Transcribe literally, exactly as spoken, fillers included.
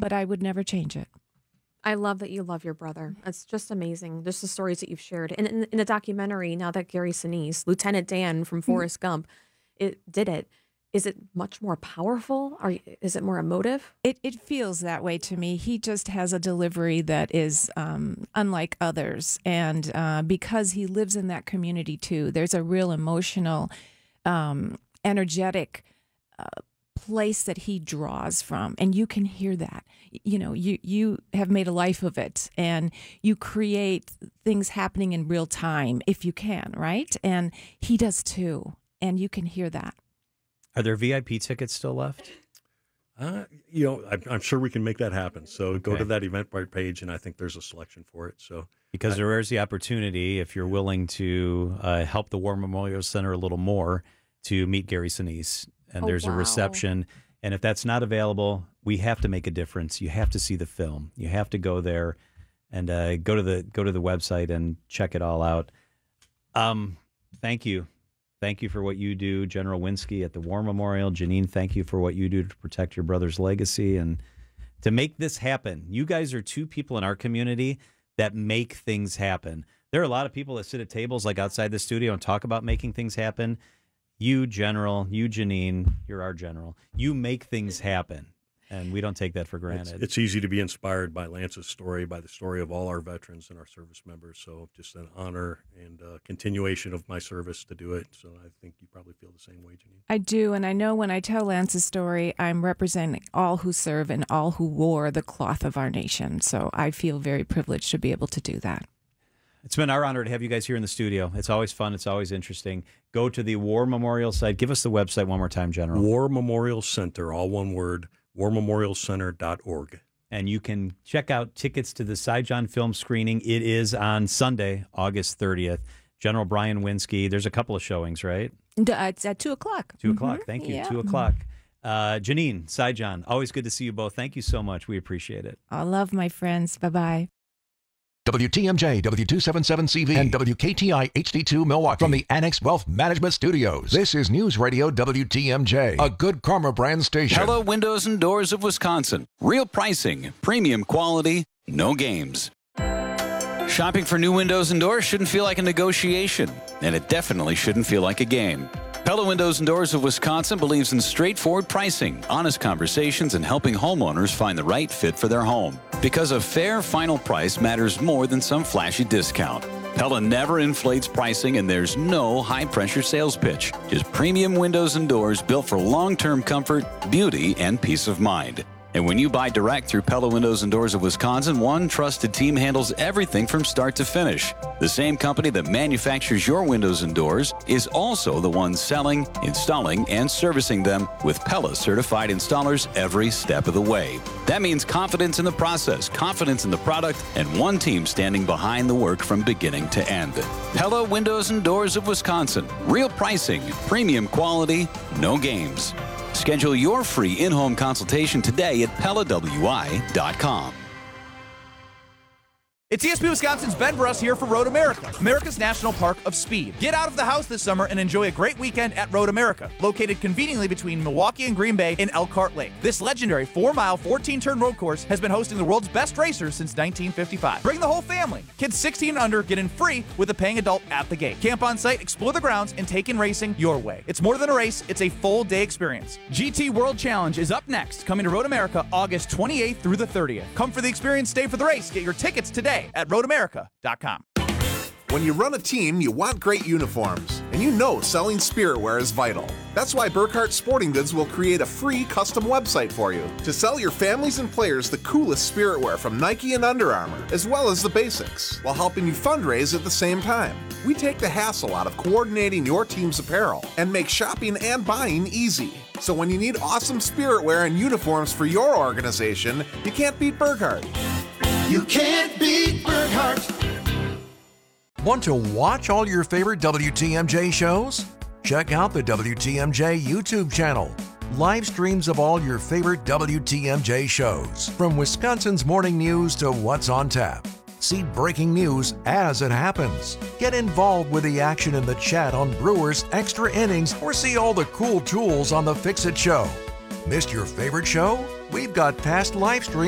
but I would never change it. I love that you love your brother. It's just amazing. Just the stories that you've shared. And in, in the documentary, now that Gary Sinise, Lieutenant Dan from Forrest Gump, it did it. Is it much more powerful? Or is it more emotive? It it feels that way to me. He just has a delivery that is um, unlike others. And uh, because he lives in that community too, there's a real emotional, um, energetic uh, place that he draws from. And you can hear that. You know, you, you have made a life of it, and you create things happening in real time if you can, right? And he does too. And you can hear that. Are there V I P tickets still left? Uh, you know, I'm, I'm sure we can make that happen. So go Okay. to that Eventbrite page, and I think there's a selection for it. So Because there is the opportunity, if you're willing to uh, help the War Memorial Center a little more, to meet Gary Sinise. And Oh, there's a wow. reception. And if that's not available, we have to make a difference. You have to see the film. You have to go there and uh, go to the go to the website and check it all out. Um, thank you. Thank you for what you do, General Winsky at the War Memorial. Janine, thank you for what you do to protect your brother's legacy and to make this happen. You guys are two people in our community that make things happen. There are a lot of people that sit at tables like outside the studio and talk about making things happen. You, General, you, Janine, you're our General. You make things happen, and we don't take that for it's, granted. it's easy to be inspired by Lance's story, by the story of all our veterans and our service members. So just an honor and uh, continuation of my service to do it. So I think you probably feel the same way, Janine. I do, and I know when I tell Lance's story, I'm representing all who serve and all who wore the cloth of our nation. So I feel very privileged to be able to do that. It's been our honor to have you guys here in the studio. It's always fun. It's always interesting. Go to the War Memorial site. Give us the website one more time, General. War Memorial Center, all one word, war memorial center dot org. And you can check out tickets to the Saigon film screening. It is on Sunday, August thirtieth. General Brian Winsky. There's a couple of showings, right? D- uh, It's at two o'clock. Two Mhm. o'clock. Thank you. Yeah. Two o'clock. Uh, Janine, Saigon, always good to see you both. Thank you so much. We appreciate it. I love my friends. Bye-bye. W T M J, W two seventy-seven C V, and W K T I H D two Milwaukee from the Annex Wealth Management Studios. This is News Radio W T M J, a Good Karma brand station. Pella Windows and Doors of Wisconsin. Real pricing, premium quality, no games. Shopping for new windows and doors shouldn't feel like a negotiation, and it definitely shouldn't feel like a game. Pella Windows and Doors of Wisconsin believes in straightforward pricing, honest conversations, and helping homeowners find the right fit for their home. Because a fair final price matters more than some flashy discount. Pella never inflates pricing, and there's no high-pressure sales pitch. Just premium windows and doors built for long-term comfort, beauty, and peace of mind. And when you buy direct through Pella Windows and Doors of Wisconsin, one trusted team handles everything from start to finish. The same company that manufactures your windows and doors is also the one selling, installing, and servicing them with Pella certified installers every step of the way. That means confidence in the process, confidence in the product, and one team standing behind the work from beginning to end. Pella Windows and Doors of Wisconsin. Real pricing, premium quality, no games. Schedule your free in-home consultation today at Pella W I dot com. It's E S P N Wisconsin's Ben Bruss here for Road America, America's National Park of Speed. Get out of the house this summer and enjoy a great weekend at Road America, located conveniently between Milwaukee and Green Bay in Elkhart Lake. This legendary four-mile, fourteen-turn road course has been hosting the world's best racers since nineteen fifty-five. Bring the whole family. Kids sixteen and under get in free with a paying adult at the gate. Camp on site, explore the grounds, and take in racing your way. It's more than a race, it's a full-day experience. G T World Challenge is up next, coming to Road America August twenty-eighth through the thirtieth. Come for the experience, stay for the race. Get your tickets today at road america dot com. When you run a team, you want great uniforms, and you know selling spirit wear is vital. That's why Burkhart Sporting Goods will create a free custom website for you to sell your families and players the coolest spirit wear from Nike and Under Armour, as well as the basics, while helping you fundraise at the same time. We take the hassle out of coordinating your team's apparel and make shopping and buying easy. So when you need awesome spirit wear and uniforms for your organization, you can't beat Burkhart. You can't beat Burkhart. Want to watch all your favorite W T M J shows? Check out the W T M J YouTube channel. Live streams of all your favorite W T M J shows, from Wisconsin's morning news to what's on tap. See breaking news as it happens. Get involved with the action in the chat on Brewers Extra Innings, or see all the cool tools on the Fix It Show. Missed your favorite show? We've got past live streams